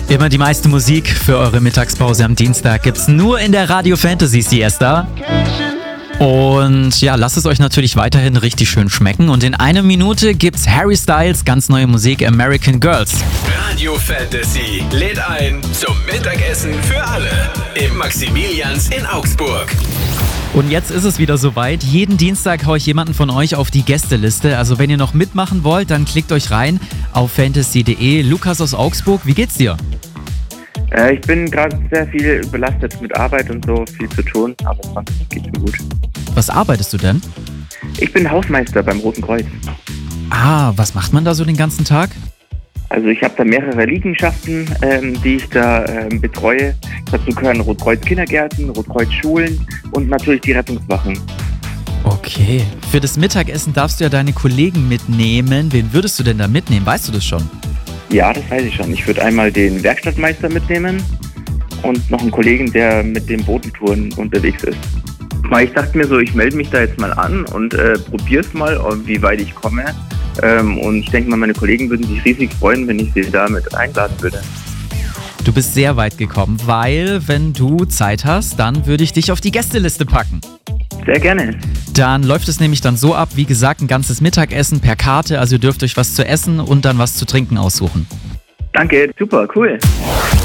Immer die meiste Musik für eure Mittagspause am Dienstag gibt's nur in der Radio Fantasy Siesta. Und ja, lasst es euch natürlich weiterhin richtig schön schmecken. Und in einer Minute gibt's Harry Styles ganz neue Musik American Girls. Radio Fantasy lädt ein zum Mittagessen für alle im Maximilians in Augsburg. Und jetzt ist es wieder soweit. Jeden Dienstag haue ich jemanden von euch auf die Gästeliste. Also wenn ihr noch mitmachen wollt, dann klickt euch rein auf fantasy.de. Lukas aus Augsburg, wie geht's dir? Ich bin gerade sehr viel belastet mit Arbeit und so, viel zu tun, aber sonst geht's mir gut. Was arbeitest du denn? Ich bin Hausmeister beim Roten Kreuz. Ah, was macht man da so den ganzen Tag? Also ich habe da mehrere Liegenschaften, die ich da betreue. Dazu gehören Rotkreuz Kindergärten, Rotkreuz Schulen und natürlich die Rettungswachen. Okay, für das Mittagessen darfst du ja deine Kollegen mitnehmen. Wen würdest du denn da mitnehmen? Weißt du das schon? Ja, das weiß ich schon. Ich würde einmal den Werkstattmeister mitnehmen und noch einen Kollegen, der mit den Bodentouren unterwegs ist. Ich dachte mir so, ich melde mich da jetzt mal an und probiere es mal, wie weit ich komme. Und ich denke mal, meine Kollegen würden sich riesig freuen, wenn ich sie da mit einladen würde. Du bist sehr weit gekommen, weil wenn du Zeit hast, dann würde ich dich auf die Gästeliste packen. Sehr gerne. Dann läuft es nämlich dann so ab, wie gesagt, ein ganzes Mittagessen per Karte. Also ihr dürft euch was zu essen und dann was zu trinken aussuchen. Danke, super, cool.